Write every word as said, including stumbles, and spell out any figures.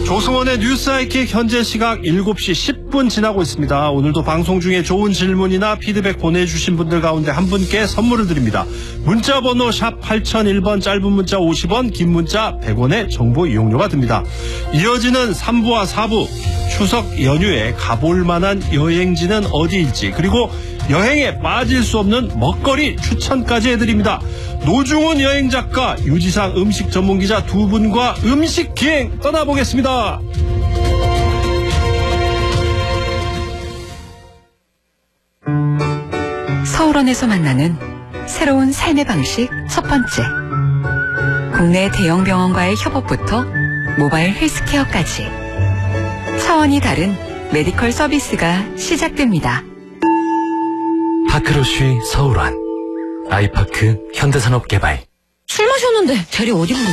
조승원의 뉴스 하이킥 현재 시각 일곱 시 십 분 지나고 있습니다. 오늘도 방송 중에 좋은 질문이나 피드백 보내주신 분들 가운데 한 분께 선물을 드립니다. 문자 번호 샵 팔공공일 번, 짧은 문자 오십 원, 긴 문자 백 원의 정보 이용료가 듭니다. 이어지는 삼 부와 사 부, 추석 연휴에 가볼 만한 여행지는 어디일지, 그리고 여행에 빠질 수 없는 먹거리 추천까지 해드립니다. 노중훈 여행작가, 유지상 음식 전문기자 두 분과 음식 기행 떠나보겠습니다. 서울원에서 만나는 새로운 삶의 방식 첫 번째. 국내 대형 병원과의 협업부터 모바일 헬스케어까지 차원이 다른 메디컬 서비스가 시작됩니다. 파크로쉬 서울원, 아이파크 현대산업개발. 술 마셨는데 대리 어디 부르지?